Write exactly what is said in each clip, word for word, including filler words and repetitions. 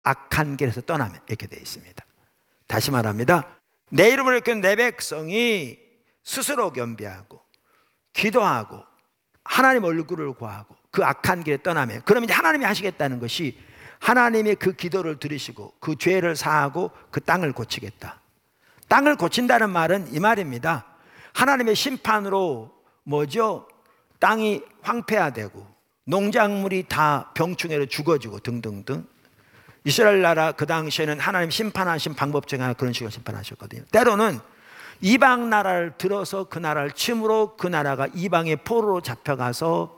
악한 길에서 떠나면 이렇게 되어 있습니다. 다시 말합니다. 내 이름을 일컫는 내 백성이 스스로 겸비하고 기도하고 하나님 얼굴을 구하고 그 악한 길에 떠나면, 그러면 이제 하나님이 하시겠다는 것이 하나님의 그 기도를 들으시고 그 죄를 사하고 그 땅을 고치겠다. 땅을 고친다는 말은 이 말입니다. 하나님의 심판으로 뭐죠? 땅이 황폐화되고 농작물이 다 병충해로 죽어지고 등등등. 이스라엘 나라 그 당시에는 하나님 심판하신 방법 중에 하나 그런 식으로 심판하셨거든요. 때로는 이방 나라를 들어서 그 나라를 침으로 그 나라가 이방의 포로로 잡혀가서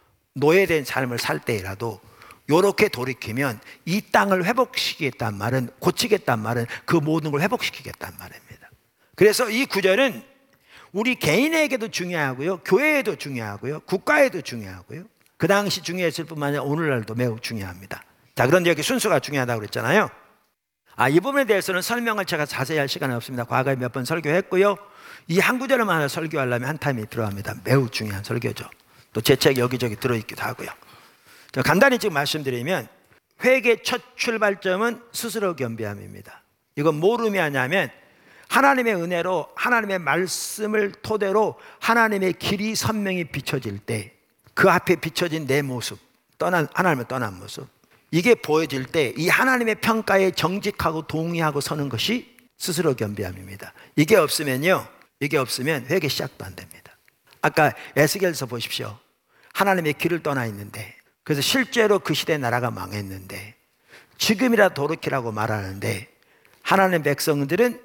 노예된 삶을 살 때라도 이렇게 돌이키면 이 땅을 회복시키겠다는 말은, 고치겠다는 말은 그 모든 걸 회복시키겠다는 말입니다. 그래서 이 구절은 우리 개인에게도 중요하고요, 교회에도 중요하고요, 국가에도 중요하고요, 그 당시 중요했을 뿐만 아니라 오늘날도 매우 중요합니다. 자, 그런데 여기 순서가 중요하다고 그랬잖아요. 아, 이 부분에 대해서는 설명을 제가 자세히 할 시간은 없습니다. 과거에 몇 번 설교했고요. 이 한 구절만 하나 설교하려면 한 타임이 필요합니다. 매우 중요한 설교죠. 또 제 책 여기저기 들어있기도 하고요. 자, 간단히 지금 말씀드리면 회개의 첫 출발점은 스스로 겸비함입니다. 이건 뭘 의미하냐면 하나님의 은혜로 하나님의 말씀을 토대로 하나님의 길이 선명히 비춰질 때 그 앞에 비춰진 내 모습, 떠난, 하나님을 떠난 모습, 이게 보여질 때 이 하나님의 평가에 정직하고 동의하고 서는 것이 스스로 겸비함입니다. 이게 없으면요, 이게 없으면 회개 시작도 안 됩니다. 아까 에스겔서 보십시오. 하나님의 길을 떠나 있는데, 그래서 실제로 그 시대 나라가 망했는데 지금이라 돌이키라고 말하는데 하나님의 백성들은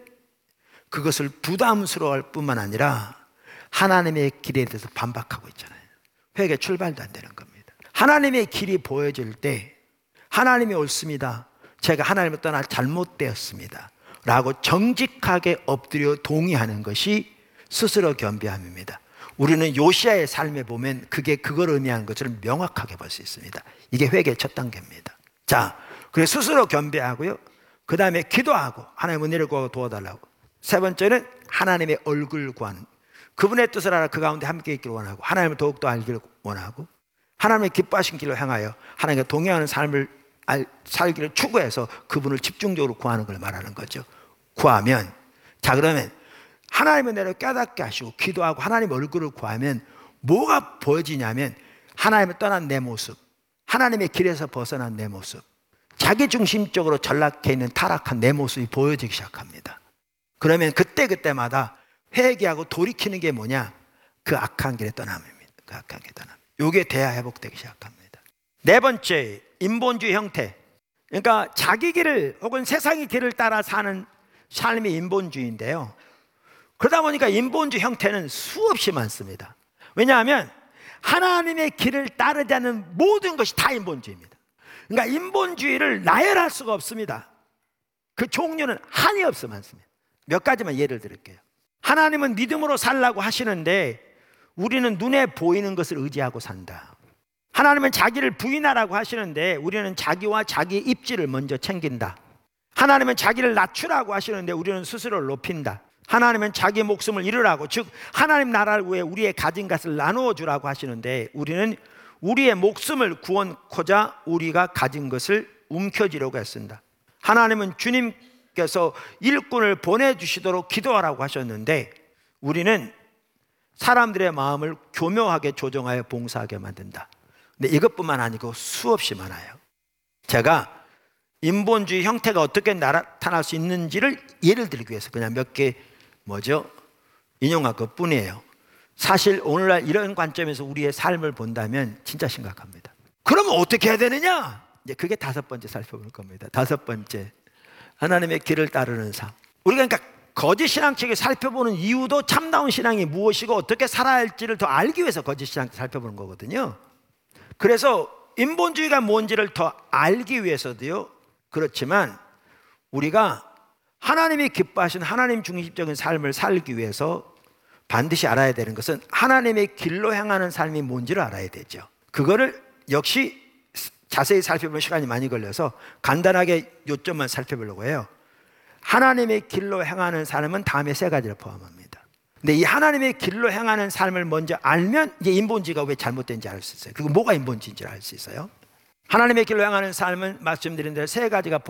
그것을 부담스러워할 뿐만 아니라 하나님의 길에 대해서 반박하고 있잖아요. 회개 출발도 안 되는 겁니다. 하나님의 길이 보여질 때 하나님이 옳습니다, 제가 하나님을 떠나 잘못되었습니다 라고 정직하게 엎드려 동의하는 것이 스스로 겸비함입니다. 우리는 요시야의 삶에 보면 그게 그걸 의미하는 것처럼 명확하게 볼 수 있습니다. 이게 회개의 첫 단계입니다. 자, 그래서 스스로 겸비하고요, 그 다음에 기도하고 하나님의 은혜를 구하고 도와달라고. 세 번째는 하나님의 얼굴 구하는, 그분의 뜻을 알아 그 가운데 함께 있기를 원하고 하나님을 더욱더 알기를 원하고 하나님의 기뻐하신 길로 향하여 하나님과 동행하는 삶을 알, 살기를 추구해서 그분을 집중적으로 구하는 걸 말하는 거죠. 구하면, 자, 그러면 하나님의 은혜를 깨닫게 하시고 기도하고 하나님 얼굴을 구하면 뭐가 보여지냐면 하나님을 떠난 내 모습, 하나님의 길에서 벗어난 내 모습, 자기중심적으로 전락해 있는 타락한 내 모습이 보여지기 시작합니다. 그러면 그때그때마다 회개하고 돌이키는 게 뭐냐? 그 악한 길에 떠남입니다. 그 악한 길에 떠남. 이게 돼야 회복되기 시작합니다. 네 번째, 인본주의 형태. 그러니까 자기 길을 혹은 세상의 길을 따라 사는 삶이 인본주의인데요. 그러다 보니까 인본주의 형태는 수없이 많습니다. 왜냐하면 하나님의 길을 따르지 않는 모든 것이 다 인본주의입니다. 그러니까 인본주의를 나열할 수가 없습니다. 그 종류는 한이 없어 많습니다. 몇 가지만 예를 들을게요. 하나님은 믿음으로 살라고 하시는데 우리는 눈에 보이는 것을 의지하고 산다. 하나님은 자기를 부인하라고 하시는데 우리는 자기와 자기의 입지를 먼저 챙긴다. 하나님은 자기를 낮추라고 하시는데 우리는 스스로를 높인다. 하나님은 자기 목숨을 잃으라고, 즉 하나님 나라를 위해 우리의 가진 것을 나누어 주라고 하시는데 우리는 우리의 목숨을 구원코자 우리가 가진 것을 움켜쥐려고 했습니다. 하나님은 주님께서 일꾼을 보내주시도록 기도하라고 하셨는데 우리는 사람들의 마음을 교묘하게 조정하여 봉사하게 만든다. 근데 이것뿐만 아니고 수없이 많아요. 제가 인본주의 형태가 어떻게 나타날 수 있는지를 예를 들기 위해서 그냥 몇 개 뭐죠? 인용할 것 뿐이에요. 사실 오늘날 이런 관점에서 우리의 삶을 본다면 진짜 심각합니다. 그러면 어떻게 해야 되느냐? 이제 그게 다섯 번째 살펴볼 겁니다. 다섯 번째, 하나님의 길을 따르는 삶. 우리가 그러니까 거짓 신앙책을 살펴보는 이유도 참다운 신앙이 무엇이고 어떻게 살아야 할지를 더 알기 위해서 거짓 신앙 살펴보는 거거든요. 그래서 인본주의가 뭔지를 더 알기 위해서도요. 그렇지만 우리가 하나님이 기뻐하신 하나님 중심적인 삶을 살기 위해서 반드시 알아야 되는 것은 하나님의 길로 향하는 삶이 뭔지를 알아야 되죠. 그거를 역시 자세히 살펴볼 시간이 많이 걸려서 간단하게 요점만 살펴보려고 해요. 하나님의 길로 향하는 삶은 다음에 세 가지를 포함합니다. 근데 이 하나님의 길로 향하는 삶을 먼저 알면 이제 인본주의가 왜 잘못된지 알 수 있어요. 그리고 뭐가 인본주의인지 알 수 있어요. 하나님의 길로 향하는 삶은 말씀드린 대로 세 가지가